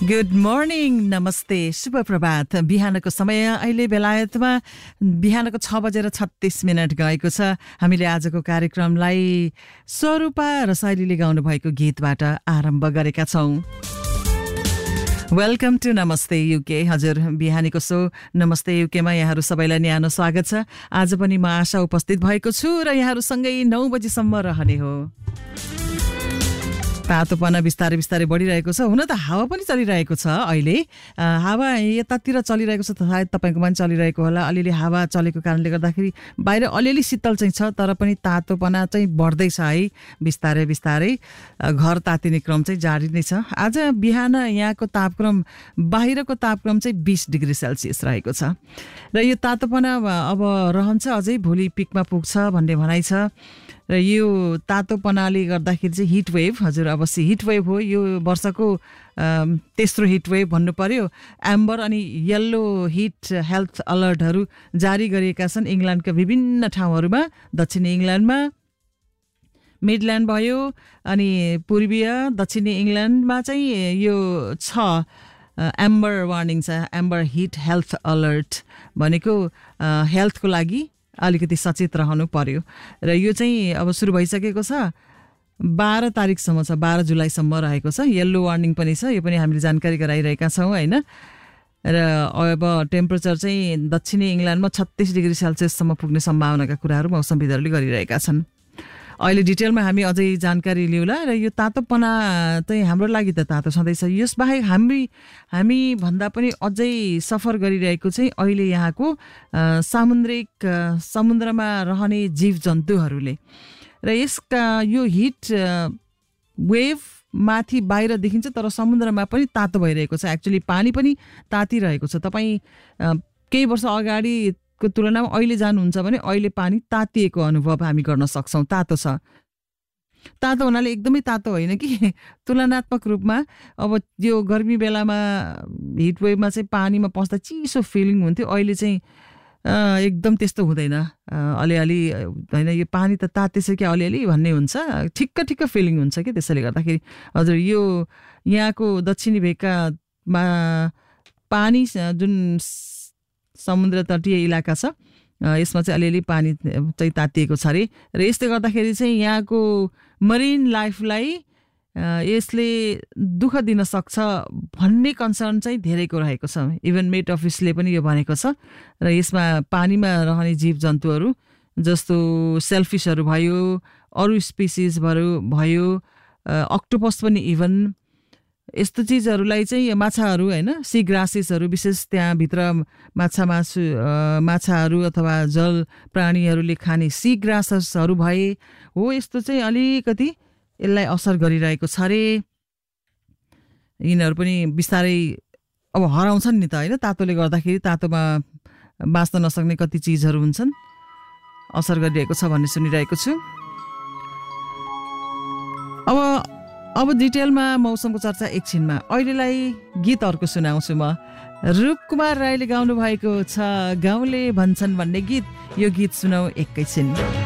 Good morning, नमस्ते, शुभ प्रभात। बिहानको समय अहिले बेलायतमा बिहानको 6:36 गएको छ। हामीले आजको कार्यक्रमलाई स्वरूपा रसाइलीले गाउनु भएको गीतबाट आरम्भ गरेका छौं। वेलकम टु नमस्ते युके। हजुर, बिहानीको सो नमस्ते युकेमा यहाँहरू सबैलाई न्यानो स्वागत छ। आज पनि म आशा उपस्थित भएको छु र यहाँहरूसँगै 9 बजीसम्म रहने हो। तातोपना बिस्तारै बिस्तारै बढिरहेको छ। हुन त हावा पनि चलिरहेको छ। अहिले हावा यतातिर चलिरहेको छ, सायद तपाईँकोमा पनि चलिरहेको होला। अलिअलि हावा चलेको कारणले गर्दाखेरि बाहिर अलिअलि शीतल चाहिँ छ, तर पनि तातोपना चाहिँ बढ्दैछ है। बिस्तारै बिस्तारै घर तातिने क्रम चाहिँ जारी नै छ। आज बिहान यहाँको तापक्रम, बाहिरको तापक्रम चाहिँ 20 डिग्री सेल्सियस रहेको छ र यो तातोपना अब रहन्छ, अझै भोलि पिकमा पुग्छ भन्ने भनाइ छ। र यो तातोपनाले गर्दाखेरि चाहिँ हिट वेभ, हजुर अवश्य हिट वेभ हो। यो वर्षको तेस्रो हिट वेभ भन्नु पर्यो। एम्बर अनि येल्लो हिट हेल्थ अलर्टहरू जारी गरिएका छन् इङ्ल्यान्डका विभिन्न ठाउँहरूमा। दक्षिणी इङ्ल्यान्डमा, मिडल्यान्ड भयो, अनि पूर्वीय दक्षिणी इङ्ल्यान्डमा चाहिँ यो छ एम्बर वार्निङ छ। एम्बर हिट हेल्थ अलर्ट भनेको हेल्थको लागि अलिकति सचेत रहनु पर्यो। र यो चाहिँ अब सुरु भइसकेको छ, 12 तारिकसम्म छ, 12 जुलाईसम्म रहेको छ। येल्लो वार्निङ पनि छ, यो पनि हामीले जानकारी गराइरहेका छौँ होइन। र अब टेम्परेचर चाहिँ दक्षिणी इङ्ल्यान्डमा 36 डिग्री सेल्सियससम्म पुग्ने सम्भावनाका कुराहरू मौसमविदहरूले गरिरहेका छन्। अहिले डिटेलमा हामी अझै जानकारी लिउँला। र यो तातोपना चाहिँ हाम्रो लागि त तातो छँदैछ। यसबाहेक हामी भन्दा पनि अझै सफर गरिरहेको चाहिँ अहिले यहाँको समुद्रमा रहने जीव जन्तुहरूले। र यसका यो हिट वेभ माथि बाहिर देखिन्छ, तर समुद्रमा पनि तातो भइरहेको छ। एक्चुअली पानी पनि तातिरहेको छ। तपाईँ केही वर्ष अगाडि को तुलनामा अहिले जानुहुन्छ भने अहिले पानी तातिएको अनुभव हामी गर्न सक्छौँ। तातो छ। तातो हुनाले एकदमै तातो होइन कि, तुलनात्मक रूपमा अब यो गर्मी बेलामा हिट वेभमा चाहिँ पानीमा पस्दा चिसो फिलिङ हुन्थ्यो, अहिले चाहिँ एकदम त्यस्तो हुँदैन। अलिअलि होइन, यो पानी त तातेछ कि अलिअलि भन्ने हुन्छ, ठिक्क फिलिङ हुन्छ कि। त्यसैले गर्दाखेरि हजुर यो यहाँको दक्षिणी भेगमा पानी जुन समुद्र तटीय इलाका छ, यसमा चाहिँ अलिअलि पानी चाहिँ तातिएको छ अरे। र यसले गर्दाखेरि चाहिँ यहाँको मरिन लाइफलाई यसले दुःख दिन सक्छ भन्ने कन्सर्न चाहिँ धेरैको रहेको छ। इभन मेट अफिसले पनि यो भनेको छ। र यसमा पानीमा रहने जीव जन्तुहरू जस्तो सेलफिसहरू भयो, अरू स्पिसिसहरू भयो, अक्टोपस पनि इभन, यस्तो चिजहरूलाई चाहिँ माछाहरू होइन, सी ग्रासेसहरू, विशेष त्यहाँभित्र माछाहरू अथवा जल प्राणीहरूले खाने सी ग्रासेसहरू भए हो, यस्तो चाहिँ अलिकति यसलाई असर गरिरहेको छ अरे। यिनीहरू पनि बिस्तारै अब हराउँछन् नि त होइन, तातोले गर्दाखेरि। तातोमा बाँच्न नसक्ने कति चिजहरू हुन्छन्, असर गरिरहेको छ भन्ने सुनिरहेको छु। अब डिटेलमा मौसमको चर्चा एकछिनमा। अहिलेलाई गीत अर्को सुनाउँछु म। रूपकुमार राईले गाउनु भएको छ गाउँले भन्छन् भन्ने गीत। यो गीत सुनाऊ एकैछिन।